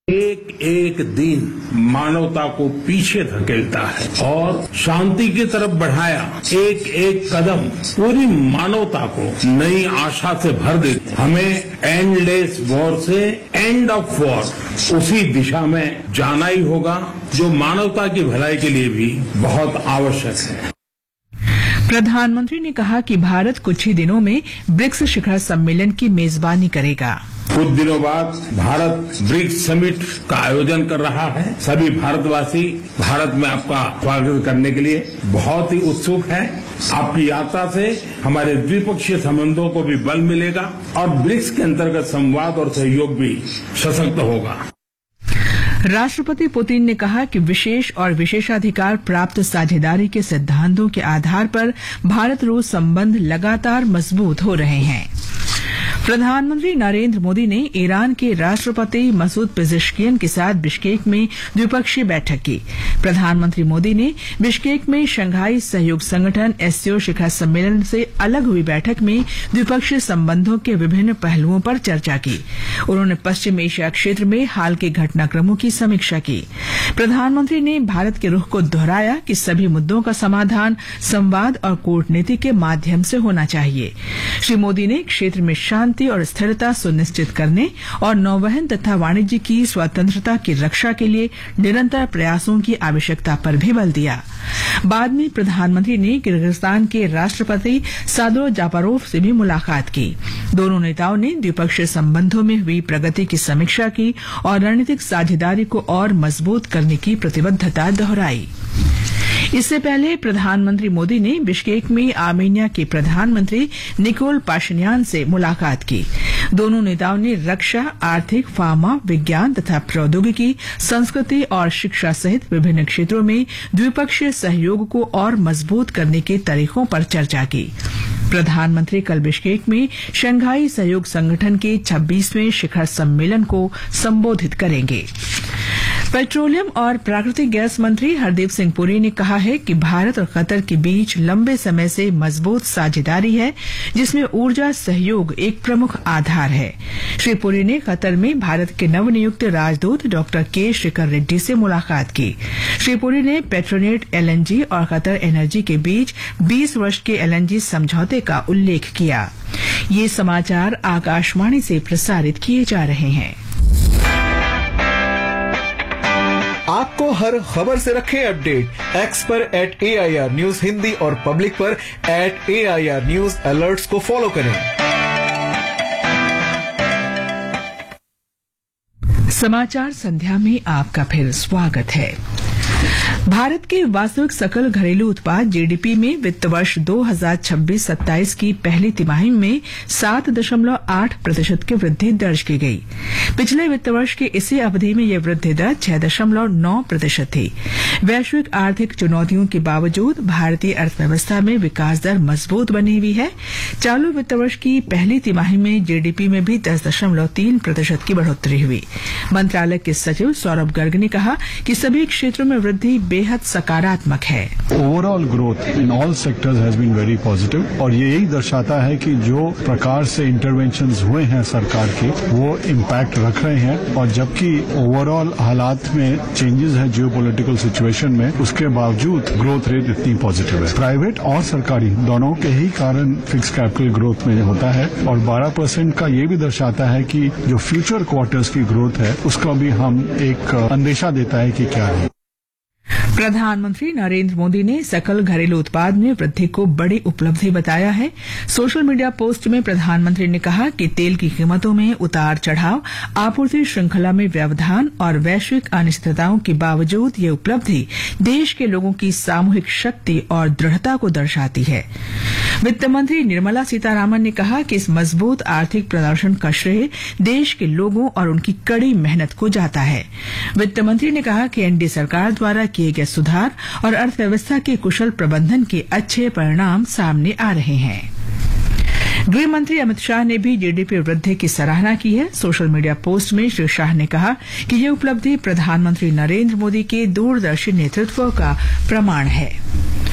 एक एक दिन मानवता को पीछे धकेलता है और शांति की तरफ बढ़ाया एक एक कदम पूरी मानवता को नई आशा से भर देते। हमें एंडलेस वॉर से एंड ऑफ वॉर उसी दिशा में जाना ही होगा जो मानवता की भलाई के लिए भी बहुत आवश्यक है। प्रधानमंत्री ने कहा कि भारत कुछ ही दिनों में ब्रिक्स शिखर सम्मेलन की मेजबानी करेगा। कुछ दिनों बाद भारत ब्रिक्स समिट का आयोजन कर रहा है। सभी भारतवासी भारत में आपका स्वागत करने के लिए बहुत ही उत्सुक हैं। आपकी यात्रा से हमारे द्विपक्षीय संबंधों को भी बल मिलेगा और ब्रिक्स के अंतर्गत संवाद और सहयोग भी सशक्त होगा। राष्ट्रपति पुतिन ने कहा कि विशेष और विशेषाधिकार प्राप्त साझेदारी के सिद्धांतों के आधार पर भारत रूस संबंध लगातार मजबूत हो रहे हैं। प्रधानमंत्री नरेंद्र मोदी ने ईरान के राष्ट्रपति मसूद पेजेश्कियन के साथ बिश्केक में द्विपक्षीय बैठक की। प्रधानमंत्री मोदी ने बिश्केक में शंघाई सहयोग संगठन एससीओ शिखर सम्मेलन से अलग हुई बैठक में द्विपक्षीय संबंधों के विभिन्न पहलुओं पर चर्चा की। उन्होंने पश्चिम एशिया क्षेत्र में हाल के घटनाक्रमों की समीक्षा की। प्रधानमंत्री ने भारत के रुख को दोहराया कि सभी मुद्दों का समाधान संवाद और कूटनीति के माध्यम से होना चाहिए। श्री मोदी ने क्षेत्र में शांति और स्थिरता सुनिश्चित करने और नौवहन तथा वाणिज्य की स्वतंत्रता की रक्षा के लिए निरंतर प्रयासों की आवश्यकता पर भी बल दिया। बाद में प्रधानमंत्री ने किर्गिस्तान के राष्ट्रपति सादुर जापारोव से भी मुलाकात की। दोनों नेताओं ने द्विपक्षीय संबंधों में हुई प्रगति की समीक्षा की और रणनीतिक साझेदारी को और मजबूत करने की प्रतिबद्धता दोहराई। इससे पहले प्रधानमंत्री मोदी ने बिश्केक में आर्मेनिया के प्रधानमंत्री निकोल पाशिन्यान से मुलाकात की। दोनों नेताओं ने रक्षा, आर्थिक, फार्मा, विज्ञान तथा प्रौद्योगिकी, संस्कृति और शिक्षा सहित विभिन्न क्षेत्रों में द्विपक्षीय सहयोग को और मजबूत करने के तरीकों पर चर्चा की। प्रधानमंत्री कल बिश्केक में शंघाई सहयोग संगठन के 26वें शिखर सम्मेलन को संबोधित करेंगे। पेट्रोलियम और प्राकृतिक गैस मंत्री हरदीप सिंह पुरी ने कहा है कि भारत और कतर के बीच लंबे समय से मजबूत साझेदारी है, जिसमें ऊर्जा सहयोग एक प्रमुख आधार है। श्री पुरी ने कतर में भारत के नवनियुक्त राजदूत डॉक्टर के श्रीकर रेड्डी से मुलाकात की। श्री पुरी ने पेट्रोनेट एलएनजी और कतर एनर्जी के बीच 20 वर्ष के एलएनजी समझौते का उल्लेख किया। ये समाचार आकाशवाणी से प्रसारित किए जा रहे हैं। आपको हर खबर से रखें अपडेट। एक्स पर @AIR न्यूज हिंदी और पब्लिक पर @AIR न्यूज अलर्ट्स को फॉलो करें। समाचार संध्या में आपका फिर स्वागत है। भारत के वास्तविक सकल घरेलू उत्पाद जीडीपी में वित्त वर्ष 2026-27 की पहली तिमाही में 7.8% की वृद्धि दर्ज की गई। पिछले वित्त वर्ष के इसी अवधि में यह वृद्धि दर 6.9% थी। वैश्विक आर्थिक चुनौतियों के बावजूद भारतीय अर्थव्यवस्था में विकास दर मजबूत बनी हुई है। चालू वित्त वर्ष की पहली तिमाही में जीडीपी में भी 10.3% की बढ़ोतरी हुई। मंत्रालय के सचिव सौरभ गर्ग ने कहा कि सभी क्षेत्रों में वृद्धि बेहद सकारात्मक है। Overall growth in all sectors has been very positive और ये यही दर्शाता है कि जो प्रकार से इंटरवेंशंस हुए हैं सरकार के वो इम्पैक्ट रख रहे हैं और जबकि ओवरऑल हालात में चेंजेस है जियोपॉलिटिकल सिचुएशन में, उसके बावजूद ग्रोथ रेट इतनी पॉजिटिव है। प्राइवेट और सरकारी दोनों के ही कारण फिक्स कैपिटल ग्रोथ में होता है और 12% का ये भी दर्शाता है कि जो फ्यूचर क्वार्टर्स की ग्रोथ है उसका भी हम एक अंदेशा देता है कि क्या है। प्रधानमंत्री नरेंद्र मोदी ने सकल घरेलू उत्पाद में वृद्धि को बड़ी उपलब्धि बताया है। सोशल मीडिया पोस्ट में प्रधानमंत्री ने कहा कि तेल की कीमतों में उतार चढ़ाव, आपूर्ति श्रृंखला में व्यवधान और वैश्विक अनिश्चितताओं के बावजूद ये उपलब्धि देश के लोगों की सामूहिक शक्ति और दृढ़ता को दर्शाती है। वित्त मंत्री निर्मला सीतारामन ने कहा कि इस मजबूत आर्थिक प्रदर्शन का श्रेय देश के लोगों और उनकी कड़ी मेहनत को जाता है। वित्त मंत्री ने कहा कि एनडीए सरकार द्वारा किए गए सुधार और अर्थव्यवस्था के कुशल प्रबंधन के अच्छे परिणाम सामने आ रहे हैं। गृह मंत्री अमित शाह ने भी जीडीपी वृद्धि की सराहना की है। सोशल मीडिया पोस्ट में श्री शाह ने कहा कि यह उपलब्धि प्रधानमंत्री नरेंद्र मोदी के दूरदर्शी नेतृत्व का प्रमाण है।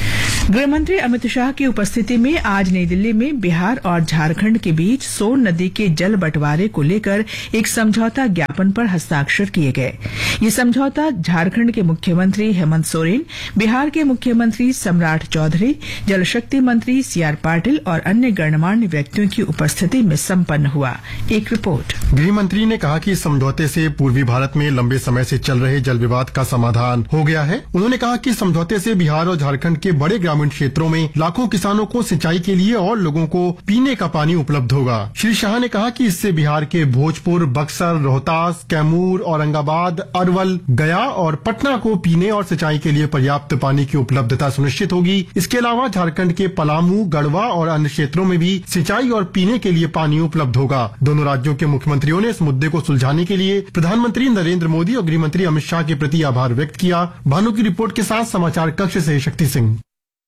गृहमंत्री अमित शाह की उपस्थिति में आज नई दिल्ली में बिहार और झारखंड के बीच सोन नदी के जल बंटवारे को लेकर एक समझौता ज्ञापन पर हस्ताक्षर किए गए। ये समझौता झारखंड के मुख्यमंत्री हेमंत सोरेन, बिहार के मुख्यमंत्री सम्राट चौधरी, जल शक्ति मंत्री सीआर पाटिल और अन्य गणमान्य व्यक्तियों की उपस्थिति में संपन्न हुआ। एक रिपोर्ट। गृह मंत्री ने कहा कि इस समझौते से पूर्वी भारत में लंबे समय से चल रहे जल विवाद का समाधान हो गया है। उन्होंने कहा कि समझौते से बिहार और झारखंड के बड़े ग्रामीण क्षेत्रों में लाखों किसानों को सिंचाई के लिए और लोगों को पीने का पानी उपलब्ध होगा। श्री शाह ने कहा कि इससे बिहार के भोजपुर, बक्सर, रोहतास, कैमूर, औरंगाबाद, अरवल, गया और पटना को पीने और सिंचाई के लिए पर्याप्त पानी की उपलब्धता सुनिश्चित होगी। इसके अलावा झारखंड के पलामू, गढ़वा और अन्य क्षेत्रों में भी सिंचाई और पीने के लिए पानी उपलब्ध होगा। दोनों राज्यों के मुख्यमंत्रियों ने इस मुद्दे को सुलझाने के लिए प्रधानमंत्री नरेंद्र मोदी और गृह मंत्री अमित शाह के प्रति आभार व्यक्त किया। भानु की रिपोर्ट के साथ समाचार कक्ष से शक्ति सिंह।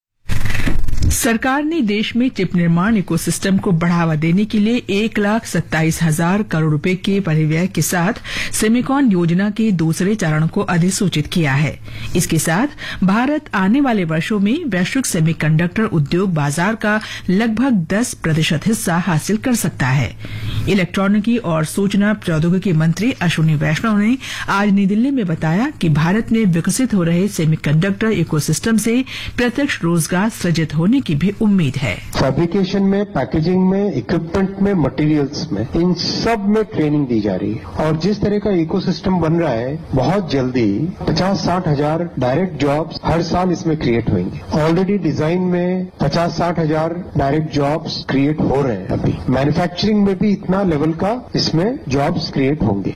सरकार ने देश में चिप निर्माण इकोसिस्टम को बढ़ावा देने के लिए 1,27,000 करोड़ रुपए के परिव्यय के साथ सेमिकॉन योजना के दूसरे चरण को अधिसूचित किया है। इसके साथ भारत आने वाले वर्षों में वैश्विक सेमीकंडक्टर उद्योग बाजार का लगभग 10% हिस्सा हासिल कर सकता है। इलेक्ट्रॉनिकी और सूचना प्रौद्योगिकी मंत्री अश्विनी वैष्णव ने आज नई दिल्ली में बताया कि भारत में विकसित हो रहे सेमीकंडक्टर इकोसिस्टम से प्रत्यक्ष रोजगार सृजित होने की भी उम्मीद है। फैब्रिकेशन में, पैकेजिंग में, इक्विपमेंट में, मटेरियल्स में, इन सब में ट्रेनिंग दी जा रही है और जिस तरह का इकोसिस्टम बन रहा है बहुत जल्दी 50-60 हजार डायरेक्ट जॉब्स हर साल इसमें क्रिएट होंगे। ऑलरेडी डिजाइन में 50-60 हजार डायरेक्ट जॉब्स क्रिएट हो रहे हैं। अभी मैन्युफैक्चरिंग में भी इतना लेवल का इसमें जॉब्स क्रिएट होंगे।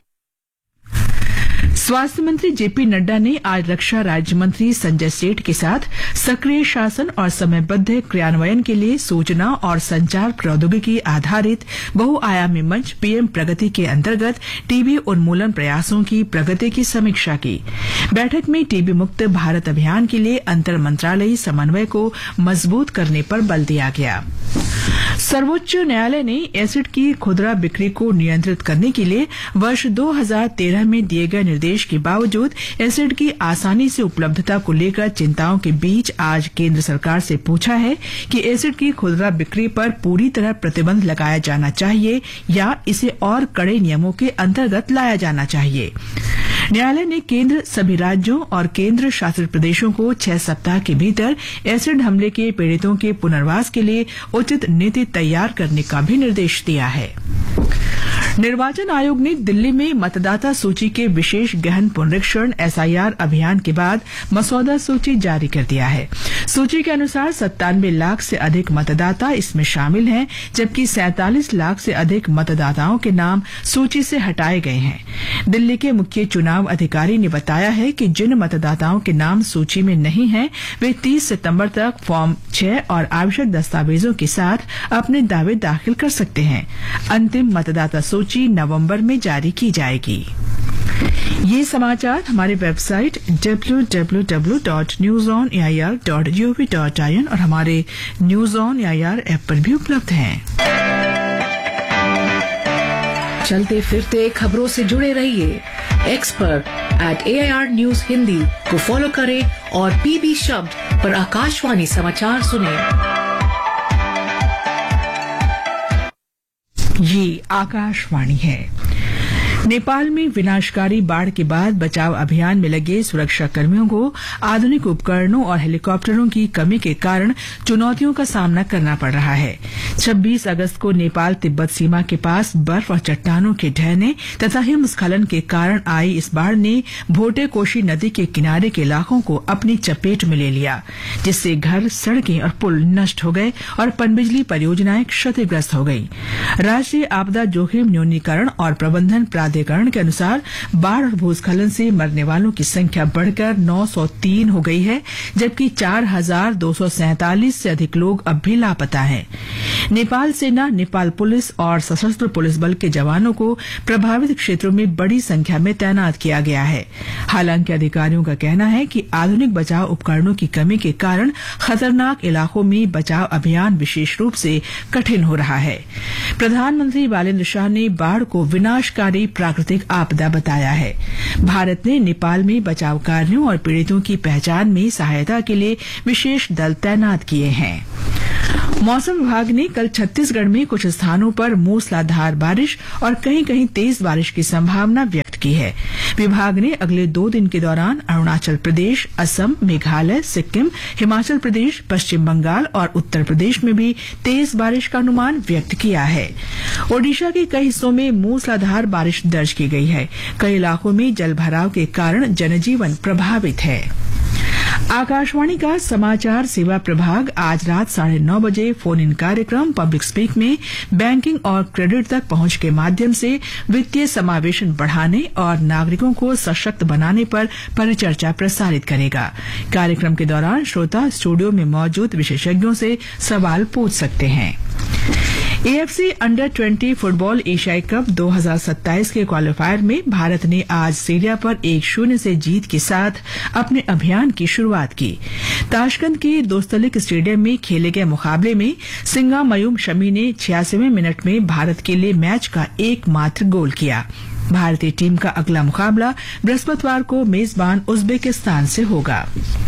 स्वास्थ्य मंत्री जेपी नड्डा ने आज रक्षा राज्य मंत्री संजय सेठ के साथ सक्रिय शासन और समयबद्ध क्रियान्वयन के लिए सूचना और संचार प्रौद्योगिकी आधारित बहुआयामी मंच पीएम प्रगति के अंतर्गत टीबी उन्मूलन प्रयासों की प्रगति की समीक्षा की। बैठक में टीबी मुक्त भारत अभियान के लिए अंतर मंत्रालयी समन्वय को मजबूत करने पर बल दिया गया। सर्वोच्च न्यायालय ने एसिड की खुदरा बिक्री को नियंत्रित करने के लिए वर्ष 2013 में दिए गए निर्देश के बावजूद एसिड की आसानी से उपलब्धता को लेकर चिंताओं के बीच आज केंद्र सरकार से पूछा है कि एसिड की खुदरा बिक्री पर पूरी तरह प्रतिबंध लगाया जाना चाहिए या इसे और कड़े नियमों के अंतर्गत लाया जाना चाहिए। न्यायालय ने केंद्र, सभी राज्यों और केंद्र शासित प्रदेशों को 6 सप्ताह के भीतर एसिड हमले के पीड़ितों के पुनर्वास के लिए उचित नीति तैयार करने का भी निर्देश दिया है। निर्वाचन आयोग ने दिल्ली में मतदाता सूची के विशेष गहन पुनरीक्षण एसआईआर अभियान के बाद मसौदा सूची जारी कर दिया है। सूची के अनुसार 97 लाख से अधिक मतदाता इसमें शामिल हैं, जबकि 47 लाख से अधिक मतदाताओं के नाम सूची से हटाए गए हैं। दिल्ली के मुख्य चुनाव अधिकारी ने बताया है कि जिन मतदाताओं के नाम सूची में नहीं हैं, वे 30 सितंबर तक फॉर्म 6 और आवश्यक दस्तावेजों के साथ अपने दावे दाखिल कर सकते हैं। अंतिम मतदाता सूची नवंबर में जारी की जाएगी। ये समाचार हमारी वेबसाइट www.newsonair.gov.in और हमारे न्यूज ऑन एआईआर ऐप पर भी उपलब्ध हैं। चलते फिरते खबरों से जुड़े रहिए। एक्सपर्ट @AIR न्यूज हिंदी को फॉलो करें और पीबी शब्द पर आकाशवाणी समाचार सुनें। ये आकाशवाणी है। नेपाल में विनाशकारी बाढ़ के बाद बचाव अभियान में लगे सुरक्षा कर्मियों को आधुनिक उपकरणों और हेलीकॉप्टरों की कमी के कारण चुनौतियों का सामना करना पड़ रहा है। 26 अगस्त को नेपाल तिब्बत सीमा के पास बर्फ और चट्टानों के ढहने तथा हिमस्खलन के कारण आई इस बाढ़ ने भोटे कोशी नदी के किनारे के इलाकों को अपनी चपेट में ले लिया, जिससे घर, सड़कें और पुल नष्ट हो गए और पनबिजली परियोजनाएं क्षतिग्रस्त हो गई। राष्ट्रीय आपदा जोखिम न्यूनीकरण और प्रबंधन प्राधिकरण के अनुसार बाढ़ और भूस्खलन से मरने वालों की संख्या बढ़कर 903 हो गई है, जबकि 4,247 से अधिक लोग अब भी लापता हैं। नेपाल सेना, नेपाल पुलिस और सशस्त्र पुलिस बल के जवानों को प्रभावित क्षेत्रों में बड़ी संख्या में तैनात किया गया है। हालांकि अधिकारियों का कहना है कि आधुनिक बचाव उपकरणों की कमी के कारण खतरनाक इलाकों में बचाव अभियान विशेष रूप से कठिन हो रहा है। प्रधानमंत्री बालेन्द्र शाह ने बाढ़ को विनाशकारी प्राकृतिक आपदा बताया है। भारत ने नेपाल में बचाव कार्यों और पीड़ितों की पहचान में सहायता के लिए विशेष दल तैनात किए हैं। मौसम विभाग ने कल छत्तीसगढ़ में कुछ स्थानों पर मूसलाधार बारिश और कहीं-कहीं तेज बारिश की संभावना व्यक्त की है। विभाग ने अगले 2 दिन के दौरान अरुणाचल प्रदेश, असम, मेघालय, सिक्किम, हिमाचल प्रदेश, पश्चिम बंगाल और उत्तर प्रदेश में भी तेज बारिश का अनुमान व्यक्त किया है। ओडिशा के कई हिस्सों में मूसलाधार बारिश दर्ज की गई है। कई इलाकों में जलभराव के कारण जनजीवन प्रभावित है। आकाशवाणी का समाचार सेवा प्रभाग आज रात 9:30 बजे फोन इन कार्यक्रम पब्लिक स्पीक में बैंकिंग और क्रेडिट तक पहुंच के माध्यम से वित्तीय समावेशन बढ़ाने और नागरिकों को सशक्त बनाने पर परिचर्चा प्रसारित करेगा। कार्यक्रम के दौरान श्रोता स्टूडियो में मौजूद विशेषज्ञों से सवाल पूछ सकते हैं। एएफसी अंडर 20 फुटबॉल एशियाई कप 2027 के क्वालीफायर में भारत ने आज सीरिया पर 1-0 से जीत के साथ अपने अभियान की शुरुआत की। ताशकंद के दोस्तलिक स्टेडियम में खेले गए मुकाबले में सिंगा मयूम शमी ने 86वें मिनट में भारत के लिए मैच का एकमात्र गोल किया। भारतीय टीम का अगला मुकाबला बृहस्पतिवार को मेजबान उज्बेकिस्तान से होगा।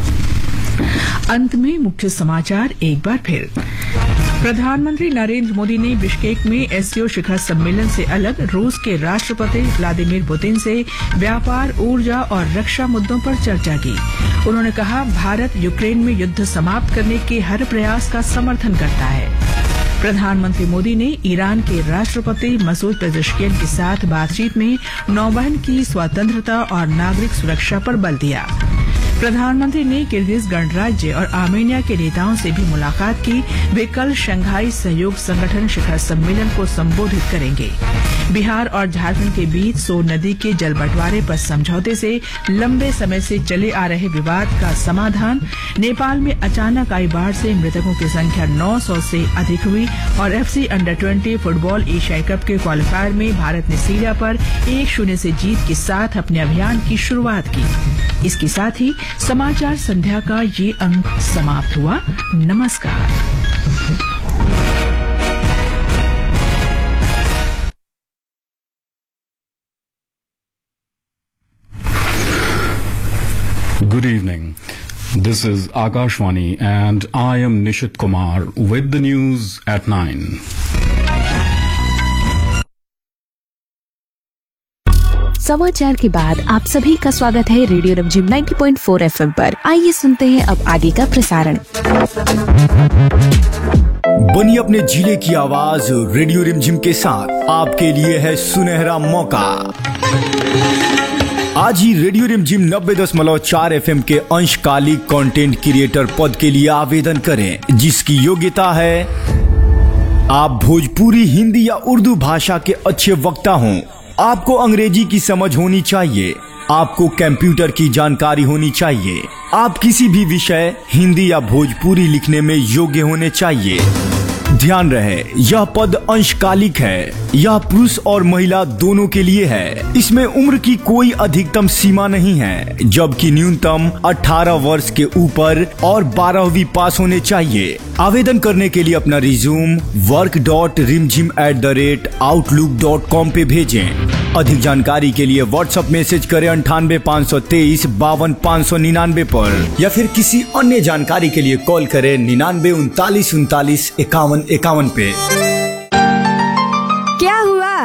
अंत में मुख्य समाचार एक बार फिर। प्रधानमंत्री नरेंद्र मोदी ने बिश्केक में एससीओ शिखर सम्मेलन से अलग रूस के राष्ट्रपति व्लादिमीर पुतिन से व्यापार, ऊर्जा और रक्षा मुद्दों पर चर्चा की। उन्होंने कहा, भारत यूक्रेन में युद्ध समाप्त करने के हर प्रयास का समर्थन करता है। प्रधानमंत्री मोदी ने ईरान के राष्ट्रपति मसूद पेजेश्कियन के साथ बातचीत में नौवहन की स्वतंत्रता और नागरिक सुरक्षा पर बल दिया। प्रधानमंत्री ने किर्गिज गणराज्य और आर्मेनिया के नेताओं से भी मुलाकात की। वे कल शंघाई सहयोग संगठन शिखर सम्मेलन को संबोधित करेंगे। बिहार और झारखंड के बीच सोन नदी के जल बंटवारे पर समझौते से लंबे समय से चले आ रहे विवाद का समाधान। नेपाल में अचानक आई बाढ़ से मृतकों की संख्या 900 से अधिक हुई। और एफसी अंडर 20 फुटबॉल एशियाई कप के क्वालीफायर में भारत ने सीरिया पर 1-0 से जीत के साथ अपने अभियान की शुरुआत की। इसके साथ ही समाचार संध्या का ये अंक समाप्त हुआ। नमस्कार। Good evening. This is Akashvani and I am Nishit Kumar with the news at 9. समाचार के बाद आप सभी का स्वागत है रेडियो रिमझिम 90.4 एफएम पर। आइए सुनते हैं अब आगे का प्रसारण। बनी अपने जिले की आवाज रेडियो रिमझिम के साथ आपके लिए है सुनहरा मौका। आज ही रेडियो रिमझिम 90.4 एफएम के अंशकालिक कंटेंट क्रिएटर पद के लिए आवेदन करें, जिसकी योग्यता है आप भोजपुरी, हिंदी या उर्दू भाषा के अच्छे वक्ता हों। आपको अंग्रेजी की समझ होनी चाहिए। आपको कंप्यूटर की जानकारी होनी चाहिए। आप किसी भी विषय हिंदी या भोजपुरी लिखने में योग्य होने चाहिए। ध्यान रहे, यह पद अंशकालिक है। यह पुरुष और महिला दोनों के लिए है। इसमें उम्र की कोई अधिकतम सीमा नहीं है, जबकि न्यूनतम 18 वर्ष के ऊपर और 12वीं पास होने चाहिए। आवेदन करने के लिए अपना रिज्यूम work.rimjim@outlook.com पे भेजें। अधिक जानकारी के लिए व्हाट्सएप मैसेज करें 98 523 52 599 पर, या फिर किसी अन्य जानकारी के लिए कॉल करें 99 39 39 51 51 पे। क्या हुआ?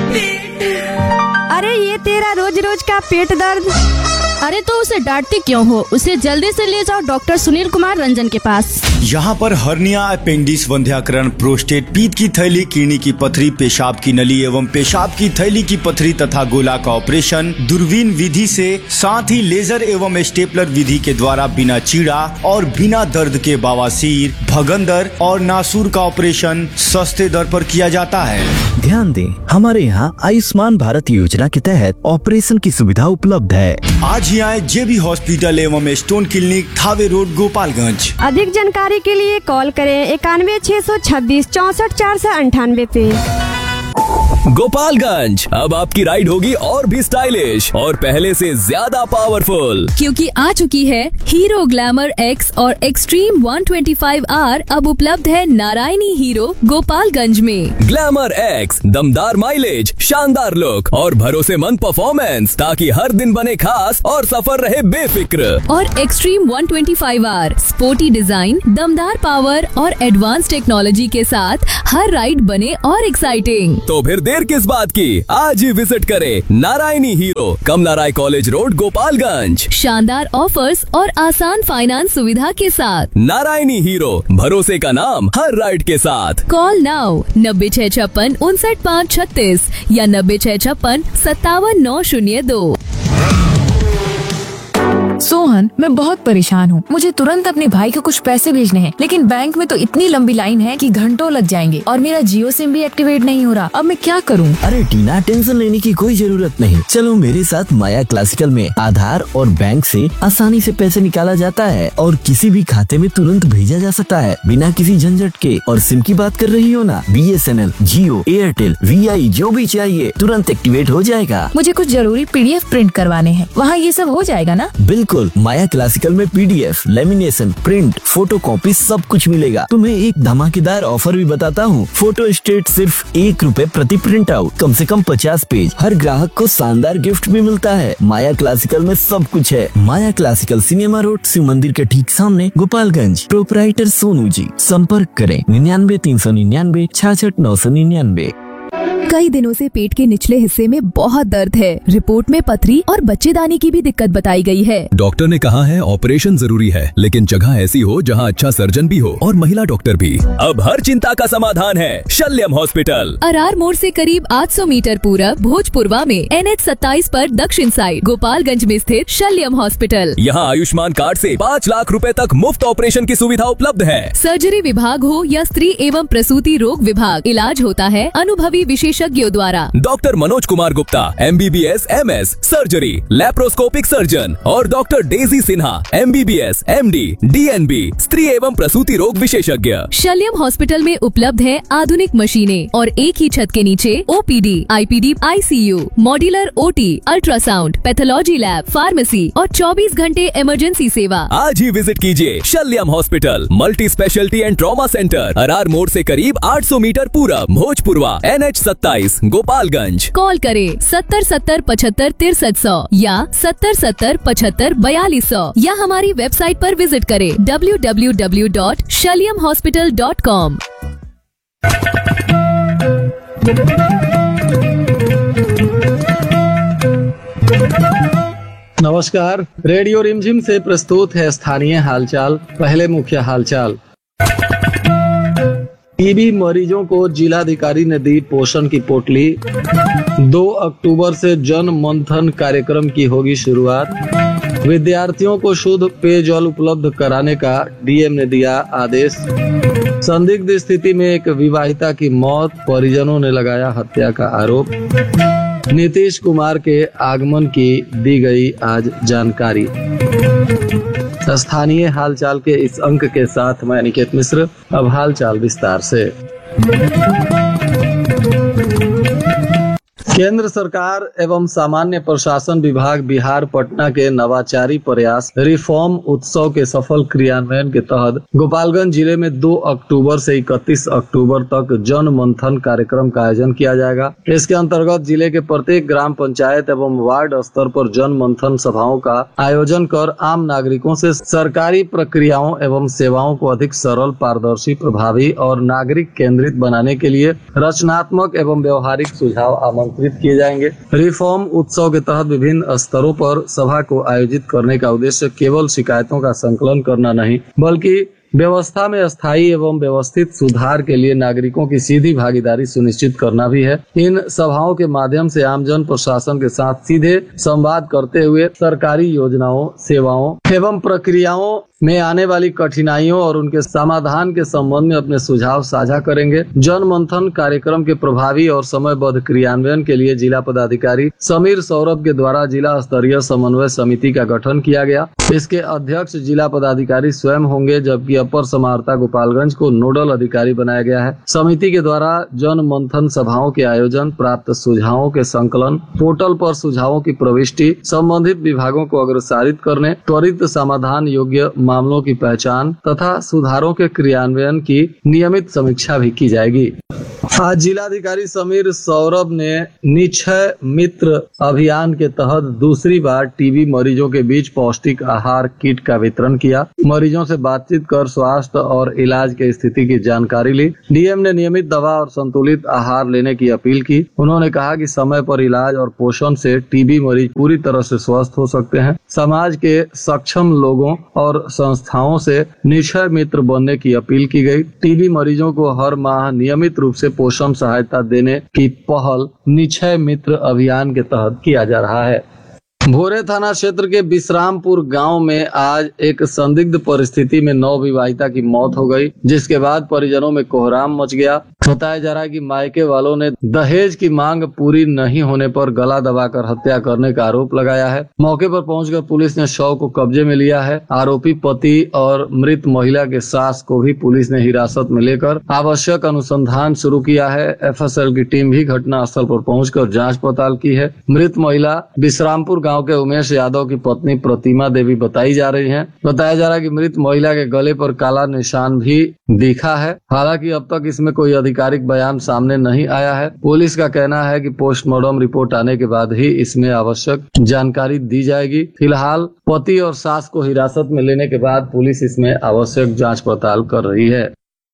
अरे ये तेरा रोज रोज का पेट दर्द। अरे तो उसे डांटती क्यों हो? उसे जल्दी से ले जाओ डॉक्टर सुनील कुमार रंजन के पास। यहाँ पर हर्निया, अपेंडिक्स, वंध्याकरण, प्रोस्टेट, पीत की थैली, किडनी की पथरी, पेशाब की नली एवं पेशाब की थैली की पथरी तथा गोला का ऑपरेशन दूरबीन विधि से, साथ ही लेजर एवं स्टेपलर विधि के द्वारा बिना चीड़ा और बिना दर्द के बवासीर, भगंदर और नासूर का ऑपरेशन सस्ते दर पर किया जाता है। ध्यान दें, हमारे यहाँ आयुष्मान भारत योजना के तहत ऑपरेशन की सुविधा उपलब्ध है। आज ही आए जेबी हॉस्पिटल एवं stone clinic, Thawe road, Gopalganj. अधिक जानकारी के लिए कॉल करें 91 626 64 498 पे। गोपालगंज, अब आपकी राइड होगी और भी स्टाइलिश और पहले से ज्यादा पावरफुल, क्योंकि आ चुकी है हीरो ग्लैमर एक्स और एक्सट्रीम 125R अब उपलब्ध है नारायणी हीरो गोपालगंज में। ग्लैमर एक्स, दमदार माइलेज, शानदार लुक और भरोसेमंद परफॉर्मेंस, ताकि हर दिन बने खास और सफर रहे बेफिक्र। और एक्सट्रीम 125R स्पोर्टी डिजाइन, दमदार पावर और एडवांस टेक्नोलॉजी के साथ हर राइड बने और एक्साइटिंग। तो फिर देर किस बात की, आज ही विजिट करें नारायणी हीरो, कमला राय कॉलेज रोड, गोपालगंज। शानदार ऑफर्स और आसान फाइनेंस सुविधा के साथ नारायणी हीरो, भरोसे का नाम हर राइड के साथ। कॉल नाउ 9656 59536 या 9656 57 सोहन, मैं बहुत परेशान हूँ। मुझे तुरंत अपने भाई को कुछ पैसे भेजने हैं, लेकिन बैंक में तो इतनी लंबी लाइन है कि घंटों लग जाएंगे और मेरा जियो सिम भी एक्टिवेट नहीं हो रहा। अब मैं क्या करूँ? अरे टीना, टेंशन लेने की कोई जरूरत नहीं। चलो मेरे साथ माया क्लासिकल में आधार और बैंक से आसानी से पैसे निकाला जाता है और किसी भी खाते में तुरंत भेजा जा सकता है बिना किसी झंझट के। और सिम की बात कर रही हो ना, BSNL, जियो, एयरटेल, VI जो भी चाहिए तुरंत एक्टिवेट हो जाएगा। मुझे कुछ जरूरी PDF प्रिंट करवाने हैं, वहाँ ये सब हो जाएगा ना? बिल्कुल, माया क्लासिकल में PDF, lamination, print, photo copy सब कुछ मिलेगा। तुम्हें एक धमाकेदार ऑफर भी बताता हूँ। फोटो स्टेट सिर्फ ₹1 प्रति प्रिंट आउट, कम से कम 50 पेज। हर ग्राहक को शानदार गिफ्ट भी मिलता है। माया क्लासिकल में सब कुछ है। माया क्लासिकल, सिनेमा रोड, शिव मंदिर के ठीक सामने, गोपालगंज। प्रोपराइटर सोनू जी। संपर्क करें 99 399 66 999। कई दिनों से पेट के निचले हिस्से में बहुत दर्द है। रिपोर्ट में पथरी और बच्चेदानी की भी दिक्कत बताई गई है। डॉक्टर ने कहा है ऑपरेशन जरूरी है, लेकिन जगह ऐसी हो जहां अच्छा सर्जन भी हो और महिला डॉक्टर भी। अब हर चिंता का समाधान है शल्यम हॉस्पिटल। अरार मोड़ से करीब 800 मीटर पूरब, भोजपुरवा में NH 27 पर दक्षिण साइड, गोपालगंज में स्थित शल्यम हॉस्पिटल। यहाँ आयुष्मान कार्ड से 5 लाख रुपए तक मुफ्त ऑपरेशन की सुविधा उपलब्ध है। सर्जरी विभाग हो या स्त्री एवं प्रसूति रोग विभाग, इलाज होता है अनुभवी विशेषज्ञों द्वारा। Doctor Manoj Kumar Gupta, MBBS MS surgery, laparoscopic surgeon और doctor Daisy Sinha, MBBS MD DNB स्त्री एवं प्रसूति रोग विशेषज्ञ। शल्यम हॉस्पिटल में उपलब्ध है आधुनिक मशीनें और एक ही छत के नीचे OPD, IPD, ICU, modular OT, ultrasound, pathology lab, pharmacy और 24 घंटे इमरजेंसी सेवा। आज ही विजिट कीजिए शल्यम hospital, multi speciality and trauma centre, Arar मोड़ से करीब 800 मीटर पूरब, भोजपुरवा, NH 27, गोपालगंज। कॉल करें 70 70 75 6300 या 70 70 75 4200 या हमारी वेबसाइट पर विजिट करें www.shalyamhospital.com। नमस्कार, रेडियो रिमझिम से प्रस्तुत है स्थानीय हालचाल। पहले मुख्य हालचाल। टीबी मरीजों को जिलाधिकारी ने दी पोषण की पोटली। 2 अक्टूबर से जन मंथन कार्यक्रम की होगी शुरुआत। विद्यार्थियों को शुद्ध पेयजल उपलब्ध कराने का DM ने दिया आदेश। संदिग्ध स्थिति में एक विवाहिता की मौत, परिजनों ने लगाया हत्या का आरोप। नीतीश कुमार के आगमन की दी गई आज जानकारी। स्थानीय हालचाल के इस अंक के साथ मैं अनिकेत मिश्र। अब हालचाल विस्तार से। केंद्र सरकार एवं सामान्य प्रशासन विभाग बिहार पटना के नवाचारी प्रयास रिफॉर्म उत्सव के सफल क्रियान्वयन के तहत गोपालगंज जिले में 2 अक्टूबर से 31 अक्टूबर तक जन मंथन कार्यक्रम का आयोजन किया जाएगा। इसके अंतर्गत जिले के प्रत्येक ग्राम पंचायत एवं वार्ड स्तर पर जन मंथन सभाओं का आयोजन कर आम नागरिकों से सरकारी प्रक्रियाओं एवं सेवाओं को अधिक सरल, पारदर्शी, प्रभावी और नागरिक केंद्रित बनाने के लिए रचनात्मक एवं व्यवहारिक सुझाव आमंत्रित किए जाएंगे। रिफॉर्म उत्सव के तहत विभिन्न स्तरों पर सभा को आयोजित करने का उद्देश्य केवल शिकायतों का संकलन करना नहीं, बल्कि व्यवस्था में स्थायी एवं व्यवस्थित सुधार के लिए नागरिकों की सीधी भागीदारी सुनिश्चित करना भी है। इन सभाओं के माध्यम से आमजन प्रशासन के साथ सीधे संवाद करते हुए सरकारी योजनाओं, सेवाओं एवं प्रक्रियाओं में आने वाली कठिनाइयों और उनके समाधान के संबंध में अपने सुझाव साझा करेंगे। जन मंथन कार्यक्रम के प्रभावी और समयबद्ध क्रियान्वयन के लिए जिला पदाधिकारी समीर सौरभ के द्वारा जिला स्तरीय समन्वय समिति का गठन किया गया। इसके अध्यक्ष जिला पदाधिकारी स्वयं होंगे, जबकि अपर समाहर्ता गोपालगंज को नोडल अधिकारी बनाया गया है। समिति के द्वारा जन मंथन सभाओं के आयोजन, प्राप्त सुझावों के संकलन, पोर्टल पर सुझावों की प्रविष्टि, संबंधित विभागों को अग्रसारित करने, त्वरित समाधान योग्य मामलों की पहचान तथा सुधारों के क्रियान्वयन की नियमित समीक्षा भी की जाएगी। आज जिलाधिकारी समीर सौरभ ने निक्षय मित्र अभियान के तहत दूसरी बार टीबी मरीजों के बीच पौष्टिक आहार किट का वितरण किया। मरीजों से बातचीत कर स्वास्थ्य और इलाज की स्थिति की जानकारी ली। डीएम ने नियमित दवा और संतुलित आहार लेने की अपील की। उन्होंने कहा कि समय पर इलाज और पोषण से टीबी मरीज पूरी तरह से स्वस्थ हो सकते हैं। समाज के सक्षम लोगों और संस्थाओं से निक्षय मित्र बनने की अपील की गई। टीबी मरीजों को हर माह नियमित रूप से पोषण सहायता देने की पहल निक्षय मित्र अभियान के तहत किया जा रहा है। भोरे थाना क्षेत्र के विश्रामपुर गांव में आज एक संदिग्ध परिस्थिति में नवविवाहिता की मौत हो गई, जिसके बाद परिजनों में कोहराम मच गया। बताया जा रहा है कि मायके वालों ने दहेज की मांग पूरी नहीं होने पर गला दबाकर हत्या करने का आरोप लगाया है। मौके पर पहुंचकर पुलिस ने शव को कब्जे में लिया है। आरोपी पति और मृत महिला के सास को भी पुलिस ने हिरासत में लेकर आवश्यक अनुसंधान शुरू किया है। एफएसएल की टीम भी घटना स्थल पर पहुंचकर जांच पड़ताल की है। मृत महिला विश्रामपुर गांव के उमेश यादव की पत्नी प्रतिमा देवी बताई जा रही है। बताया जा रहा है कि मृत महिला के गले पर काला निशान भी दिखा है। हालांकि अब तक इसमें कोई आधिकारिक बयान सामने नहीं आया है। पुलिस का कहना है कि पोस्टमार्टम रिपोर्ट आने के बाद ही इसमें आवश्यक जानकारी दी जाएगी। फिलहाल पति और सास को हिरासत में लेने के बाद पुलिस इसमें आवश्यक जांच पड़ताल कर रही है।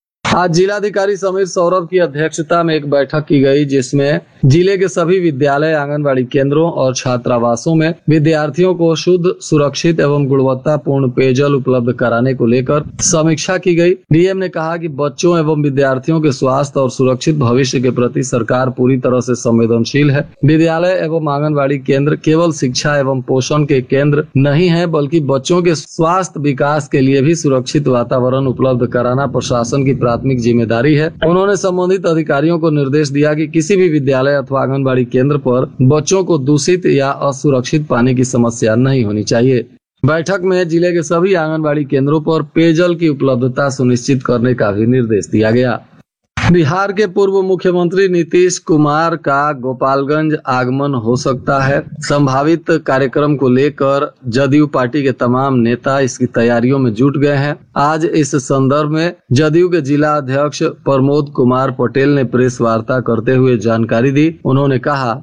आज जिलाधिकारी समीर सौरभ की अध्यक्षता में एक बैठक की गई, जिसमें जिले के सभी विद्यालय, आंगनबाड़ी केंद्रों और छात्रावासों में विद्यार्थियों को शुद्ध, सुरक्षित एवं गुणवत्तापूर्ण पेयजल उपलब्ध कराने को लेकर समीक्षा की गई। डीएम ने कहा कि बच्चों एवं विद्यार्थियों के स्वास्थ्य और सुरक्षित भविष्य के प्रति सरकार पूरी तरह से संवेदनशील है। विद्यालय एवं आंगनबाड़ी केंद्र केवल शिक्षा एवं पोषण के केंद्र नहीं है, बल्कि बच्चों के स्वास्थ्य विकास के लिए भी सुरक्षित वातावरण उपलब्ध कराना प्रशासन की प्राथमिक जिम्मेदारी है। उन्होंने संबंधित अधिकारियों को निर्देश दिया कि किसी भी विद्यालय अथवा आंगनबाड़ी केंद्र पर बच्चों को दूषित या असुरक्षित पानी की समस्या नहीं होनी चाहिए। बैठक में जिले के सभी आंगनबाड़ी केंद्रों पर पेयजल की उपलब्धता सुनिश्चित करने का भी निर्देश दिया गया। बिहार के पूर्व मुख्यमंत्री नीतीश कुमार का गोपालगंज आगमन हो सकता है। संभावित कार्यक्रम को लेकर जदयू पार्टी के तमाम नेता इसकी तैयारियों में जुट गए हैं। आज इस संदर्भ में जदयू के जिला अध्यक्ष प्रमोद कुमार पटेल ने प्रेस वार्ता करते हुए जानकारी दी। उन्होंने कहा,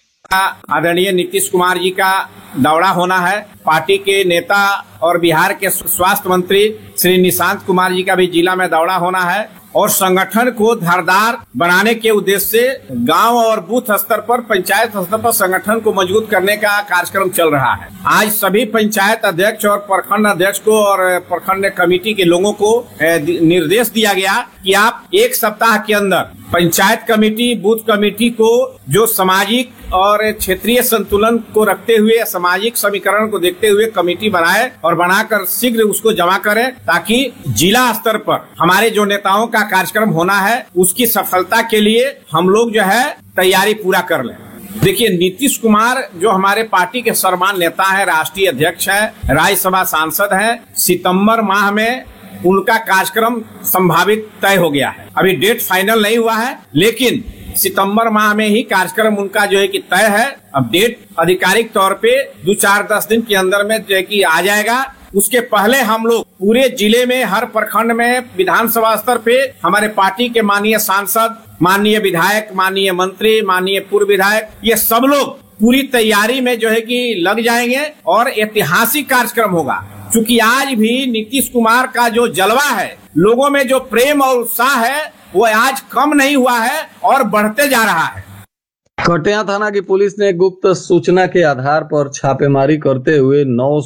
आदरणीय नीतीश कुमार जी का दौरा होना है। पार्टी के नेता और बिहार के स्वास्थ्य मंत्री श्री निशांत कुमार जी का भी जिला में दौरा होना है और संगठन को धारदार बनाने के उद्देश्य से गांव और बूथ स्तर पर, पंचायत स्तर पर संगठन को मजबूत करने का कार्यक्रम चल रहा है। आज सभी पंचायत अध्यक्ष और प्रखंड अध्यक्ष को और प्रखंड कमेटी के लोगों को निर्देश दिया गया कि आप एक सप्ताह के अंदर पंचायत कमेटी, बूथ कमेटी को जो सामाजिक और क्षेत्रीय संतुलन को रखते हुए, सामाजिक समीकरण को देखते हुए कमेटी बनाए और बनाकर शीघ्र उसको जमा करें, ताकि जिला स्तर पर हमारे जो नेताओं का कार्यक्रम होना है उसकी सफलता के लिए हम लोग जो है तैयारी पूरा कर लें। देखिए, नीतीश कुमार जो हमारे पार्टी के सर्वमान्य नेता है, राष्ट्रीय अध्यक्ष है, राज्यसभा सांसद है, सितंबर माह में उनका कार्यक्रम संभावित तय हो गया है। अभी डेट फाइनल नहीं हुआ है, लेकिन सितंबर माह में ही कार्यक्रम उनका जो है कि तय है। अब डेट आधिकारिक तौर पे 2-4-10 दिन के अंदर में जो है कि आ जाएगा। उसके पहले हम लोग पूरे जिले में, हर प्रखंड में, विधानसभा स्तर पे हमारे पार्टी के माननीय सांसद, माननीय विधायक, माननीय मंत्री, माननीय पूर्व विधायक, ये सब लोग पूरी तैयारी में जो है कि लग जाएंगे और ऐतिहासिक कार्यक्रम होगा। क्योंकि आज भी नीतीश कुमार का जो जलवा है, लोगों में जो प्रेम और उत्साह है, वो आज कम नहीं हुआ है और बढ़ते जा रहा है। कटिया थाना की पुलिस ने गुप्त सूचना के आधार पर छापेमारी करते हुए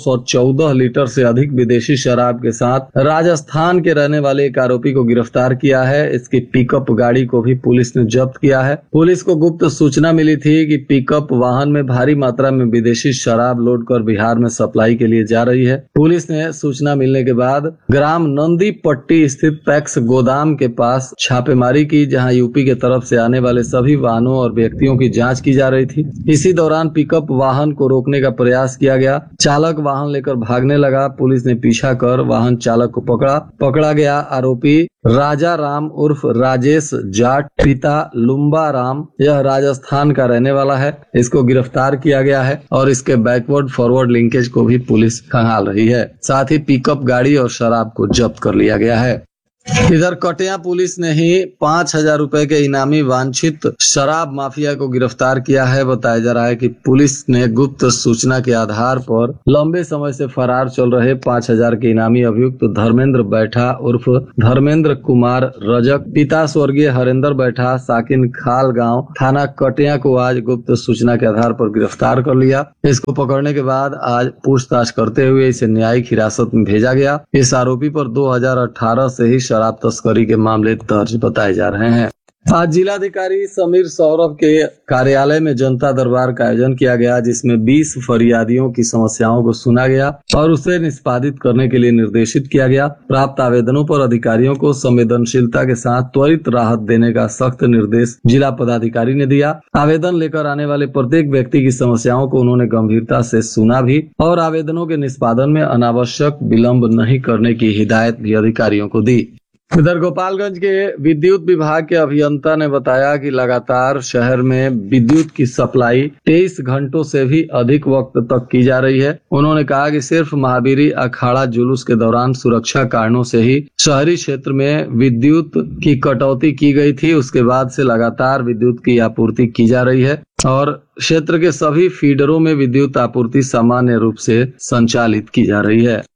914 लीटर से अधिक विदेशी शराब के साथ राजस्थान के रहने वाले एक आरोपी को गिरफ्तार किया है। इसकी पिकअप गाड़ी को भी पुलिस ने जब्त किया है। पुलिस को गुप्त सूचना मिली थी कि पिकअप वाहन में भारी मात्रा में विदेशी शराब लोड कर बिहार में सप्लाई के लिए जा रही है। पुलिस ने सूचना मिलने के बाद ग्राम नंदी पट्टी स्थित पैक्स गोदाम के पास छापेमारी की, जहां यूपी के तरफ से आने वाले सभी वाहनों और व्यक्तियों की जांच की जा रही थी। इसी दौरान पिकअप वाहन को रोकने का प्रयास किया गया। चालक वाहन लेकर भागने लगा। पुलिस ने पीछा कर वाहन चालक को पकड़ा गया। आरोपी राजा राम उर्फ राजेश जाट पिता लुम्बा राम, यह राजस्थान का रहने वाला है। इसको गिरफ्तार किया गया है और इसके बैकवर्ड फॉरवर्ड लिंकेज को भी पुलिस खंगाल रही है। साथ ही पिकअप गाड़ी और शराब को जब्त कर लिया गया है। इधर कटिया पुलिस ने ही 5,000 रुपए के इनामी वांछित शराब माफिया को गिरफ्तार किया है। बताया जा रहा है कि पुलिस ने गुप्त सूचना के आधार पर लंबे समय से फरार चल रहे 5,000 के इनामी अभियुक्त धर्मेंद्र बैठा उर्फ धर्मेंद्र कुमार रजक पिता स्वर्गीय हरेंद्र बैठा साकिन खाल गांव थाना कटिया को आज गुप्त सूचना के आधार पर गिरफ्तार कर लिया। इसको पकड़ने के बाद आज पूछताछ करते हुए इसे न्यायिक हिरासत में भेजा गया। इस आरोपी पर 2018 से ही शराब तस्करी के मामले दर्ज बताए जा रहे हैं। आज जिलाधिकारी समीर सौरभ के कार्यालय में जनता दरबार का आयोजन किया गया, जिसमें 20 फरियादियों की समस्याओं को सुना गया और उसे निष्पादित करने के लिए निर्देशित किया गया। प्राप्त आवेदनों पर अधिकारियों को संवेदनशीलता के साथ त्वरित राहत देने का सख्त निर्देश जिला पदाधिकारी ने दिया। आवेदन लेकर आने वाले प्रत्येक व्यक्ति की समस्याओं को उन्होंने गंभीरता से सुना भी और आवेदनों के निष्पादन में अनावश्यक विलम्ब नहीं करने की हिदायत भी अधिकारियों को दी। इधर गोपालगंज के विद्युत विभाग के अभियंता ने बताया कि लगातार शहर में विद्युत की सप्लाई 23 घंटों से भी अधिक वक्त तक की जा रही है। उन्होंने कहा कि सिर्फ महावीरी अखाड़ा जुलूस के दौरान सुरक्षा कारणों से ही शहरी क्षेत्र में विद्युत की कटौती की गई थी। उसके बाद से लगातार विद्युत की आपूर्ति की जा रही है और क्षेत्र के सभी फीडरों में विद्युत आपूर्ति सामान्य रूप से संचालित की जा रही है।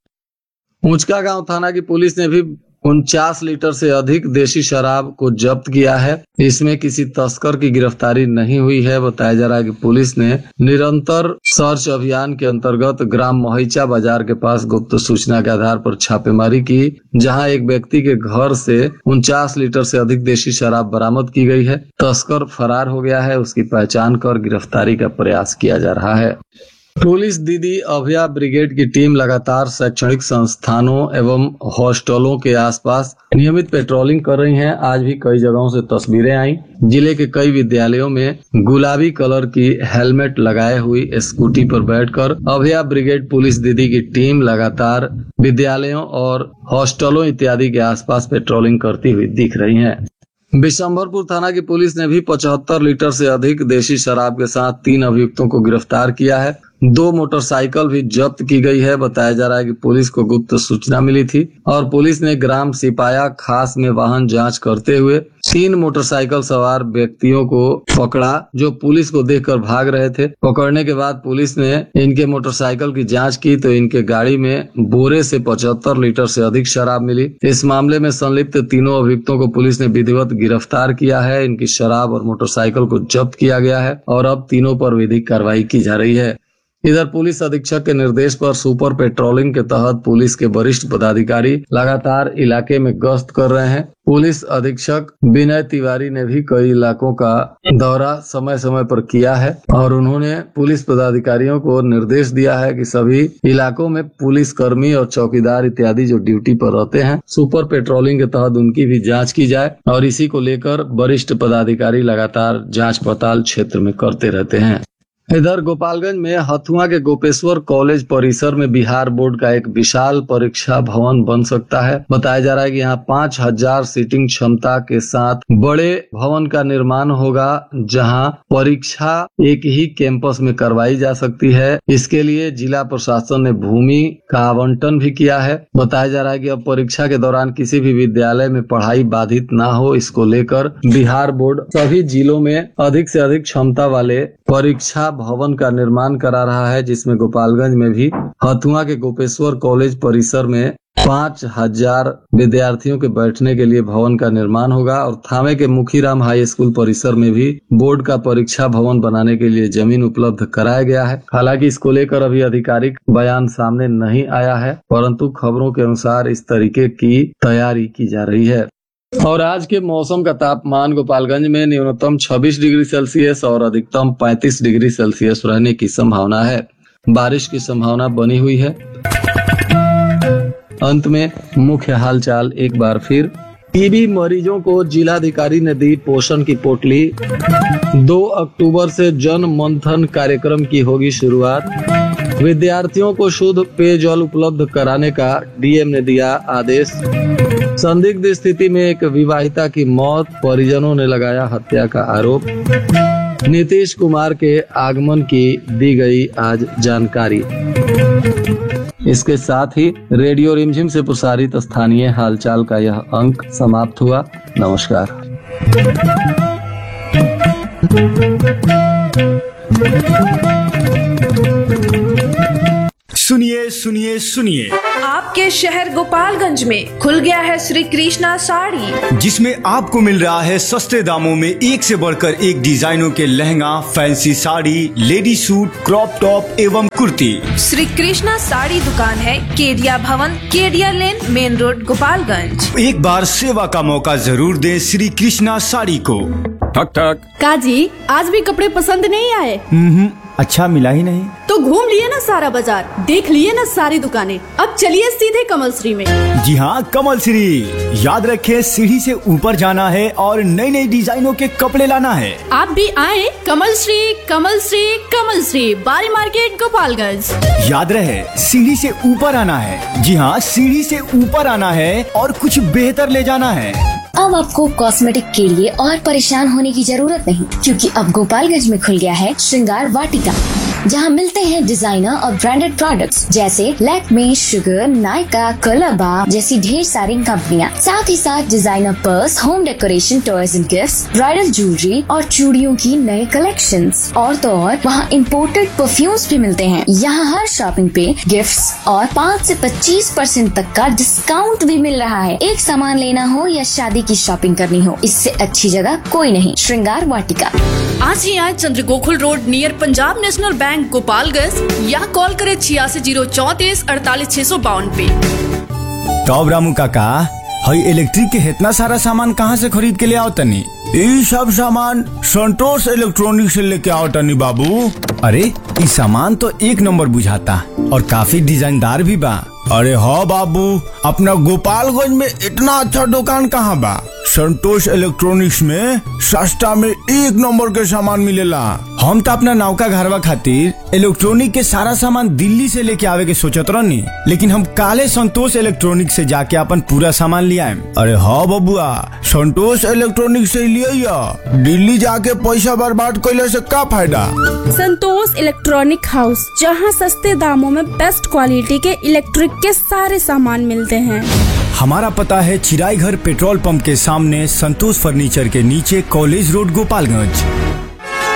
ऊंचका गांव थाना की पुलिस ने भी 49 लीटर से अधिक देशी शराब को जब्त किया है। इसमें किसी तस्कर की गिरफ्तारी नहीं हुई है। बताया जा रहा है कि पुलिस ने निरंतर सर्च अभियान के अंतर्गत ग्राम मोहिचा बाजार के पास गुप्त सूचना के आधार पर छापेमारी की, जहां एक व्यक्ति के घर से 49 लीटर से अधिक देशी शराब बरामद की गई है। तस्कर फरार हो गया है। उसकी पहचान कर गिरफ्तारी का प्रयास किया जा रहा है। पुलिस दीदी अभया ब्रिगेड की टीम लगातार शैक्षणिक संस्थानों एवं हॉस्टलों के आसपास नियमित पेट्रोलिंग कर रही हैं। आज भी कई जगहों से तस्वीरें आई। जिले के कई विद्यालयों में गुलाबी कलर की हेलमेट लगाए हुई स्कूटी पर बैठकर अभया ब्रिगेड पुलिस दीदी की टीम लगातार विद्यालयों और हॉस्टलों इत्यादि के आसपास पेट्रोलिंग करती हुई दिख रही है। बिशंभरपुर थाना की पुलिस ने भी 75 लीटर से अधिक देशी शराब के साथ 3 अभियुक्तों को गिरफ्तार किया है। 2 मोटरसाइकिल भी जब्त की गई है। बताया जा रहा है कि पुलिस को गुप्त सूचना मिली थी और पुलिस ने ग्राम सिपाया खास में वाहन जांच करते हुए 3 मोटरसाइकिल सवार व्यक्तियों को पकड़ा, जो पुलिस को देखकर भाग रहे थे। पकड़ने के बाद पुलिस ने इनके मोटरसाइकिल की जांच की तो इनके गाड़ी में बोरे से 75 लीटर से अधिक शराब मिली। इस मामले में संलिप्त तीनों अभियुक्तों को पुलिस ने विधिवत गिरफ्तार किया है। इनकी शराब और मोटरसाइकिल को जब्त किया गया है और अब तीनों पर विधिक कार्रवाई की जा रही है। इधर पुलिस अधीक्षक के निर्देश पर सुपर पेट्रोलिंग के तहत पुलिस के वरिष्ठ पदाधिकारी लगातार इलाके में गश्त कर रहे हैं। पुलिस अधीक्षक विनय तिवारी ने भी कई इलाकों का दौरा समय समय पर किया है और उन्होंने पुलिस पदाधिकारियों को निर्देश दिया है कि सभी इलाकों में पुलिस कर्मी और चौकीदार इत्यादि जो ड्यूटी पर रहते हैं, सुपर पेट्रोलिंग के तहत उनकी भी जांच की जाए और इसी को लेकर वरिष्ठ पदाधिकारी लगातार जांच पड़ताल क्षेत्र में करते रहते हैं। इधर गोपालगंज में हथुआ के गोपेश्वर कॉलेज परिसर में बिहार बोर्ड का एक विशाल परीक्षा भवन बन सकता है। बताया जा रहा है कि यहाँ 5,000 सीटिंग क्षमता के साथ बड़े भवन का निर्माण होगा, जहां परीक्षा एक ही कैंपस में करवाई जा सकती है। इसके लिए जिला प्रशासन ने भूमि का आवंटन भी किया है। बताया जा रहा है कि अब परीक्षा के दौरान किसी भी विद्यालय में पढ़ाई बाधित ना हो, इसको लेकर बिहार बोर्ड सभी जिलों में अधिक से अधिक क्षमता वाले परीक्षा भवन का निर्माण करा रहा है, जिसमें गोपालगंज में भी हथुआ के गोपेश्वर कॉलेज परिसर में 5,000 विद्यार्थियों के बैठने के लिए भवन का निर्माण होगा और थामे के मुखीराम हाई स्कूल परिसर में भी बोर्ड का परीक्षा भवन बनाने के लिए जमीन उपलब्ध कराया गया है। हालांकि इसको लेकर अभी आधिकारिक बयान सामने नहीं आया है, परंतु खबरों के अनुसार इस तरीके की तैयारी की जा रही है। और आज के मौसम का तापमान गोपालगंज में न्यूनतम 26 डिग्री सेल्सियस और अधिकतम 35 डिग्री सेल्सियस रहने की संभावना है। बारिश की संभावना बनी हुई है। अंत में मुख्य हालचाल एक बार फिर। टीबी मरीजों को जिलाधिकारी ने दी पोषण की पोटली। 2 अक्टूबर से जन मंथन कार्यक्रम की होगी शुरुआत। विद्यार्थियों को शुद्ध पेयजल उपलब्ध कराने का डीएम ने दिया आदेश। संदिग्ध स्थिति में एक विवाहिता की मौत, परिजनों ने लगाया हत्या का आरोप। नीतीश कुमार के आगमन की दी गई आज जानकारी। इसके साथ ही रेडियो रिमझिम से प्रसारित स्थानीय हालचाल का यह अंक समाप्त हुआ। नमस्कार। सुनिए सुनिए सुनिए, आपके शहर गोपालगंज में खुल गया है श्री कृष्णा साड़ी, जिसमें आपको मिल रहा है सस्ते दामों में एक से बढ़कर एक डिजाइनों के lehenga, fancy sari, lady suit, crop top एवं कुर्ती। श्री कृष्णा साड़ी दुकान है केडिया भवन, केडिया लेन, मेन रोड, गोपालगंज। एक बार सेवा का मौका जरूर दें श्री कृष्णा साड़ी को। ठक ठक। काजी, आज भी कपड़े पसंद नहीं आए? अच्छा मिला ही नहीं तो घूम लिए ना सारा बाजार, देख लिए ना सारी दुकानें, अब चलिए सीधे कमल श्री में। जी हाँ, कमल श्री। याद रखें, सीढ़ी से ऊपर जाना है और नई नई डिजाइनों के कपड़े लाना है। आप भी आए कमल श्री, कमल श्री, कमल श्री, बारी मार्केट, गोपालगंज। याद रहे, सीढ़ी से ऊपर आना है। जी हाँ, सीढ़ी से ऊपर आना है और कुछ बेहतर ले जाना है। अब आपको कॉस्मेटिक के लिए और परेशान होने की जरूरत नहीं, क्योंकि अब गोपालगंज में खुल गया है श्रृंगार वाटिका, जहां मिलते हैं डिजाइनर और ब्रांडेड प्रोडक्ट्स जैसे लैक्मे, शुगर, नायका, कलरबा जैसी ढेर सारी कंपनियां। साथ ही साथ designer purse, home decoration, toys and gifts, bridal jewellery और चूड़ियों की नए कलेक्शंस। और तो और वहाँ इम्पोर्टेड परफ्यूम्स भी मिलते हैं। यहाँ हर शॉपिंग पे गिफ्ट्स और 5 से 25% तक का डिस्काउंट भी मिल रहा है। एक सामान लेना हो या शादी की शॉपिंग करनी हो, इससे अच्छी जगह कोई नहीं। श्रृंगार वाटिका। आज ही आए चंद्रगोकुल road near Punjab national bank, Gopalganj, या कॉल करे 86 034 48 652 पे। तो रामू काका, हई इलेक्ट्रिक के इतना सारा सामान कहाँ से खरीद के ले आओ तनी? ये सब सामान संतोष इलेक्ट्रॉनिक से लेके आओ तनी बाबू। अरे ये सामान तो एक नंबर बुझाता और काफी डिजाइनदार भी बा। अरे हाँ बाबू, अपना गोपालगंज में इतना अच्छा दुकान कहाँ बा? संतोष इलेक्ट्रॉनिक्स में सस्ता में एक नंबर के सामान मिलेला। हम तो अपना नौका घरवा खातिर इलेक्ट्रॉनिक के सारा सामान दिल्ली से लेके आवे के सोचत रहनी, लेकिन हम काले संतोष इलेक्ट्रॉनिक से जाके अपन पूरा सामान ले आए। अरे हाँ बबुआ, संतोष इलेक्ट्रॉनिक से लिया, दिल्ली जाके पैसा बर्बाद कैले से का फायदा। संतोष इलेक्ट्रॉनिक हाउस, जहां सस्ते दामों में बेस्ट क्वालिटी के इलेक्ट्रिक के सारे सामान मिलते हैं। हमारा पता है चिराई घर पेट्रोल पंप के सामने, संतोष फर्नीचर के नीचे, कॉलेज रोड, गोपालगंज।